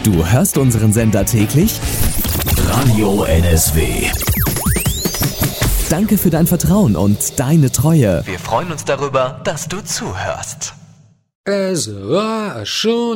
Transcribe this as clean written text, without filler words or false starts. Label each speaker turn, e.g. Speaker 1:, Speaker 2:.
Speaker 1: Du hörst unseren Sender täglich?
Speaker 2: Radio NSW.
Speaker 1: Danke für dein Vertrauen und deine Treue.
Speaker 3: Wir freuen uns darüber, dass du zuhörst.
Speaker 4: Es war schon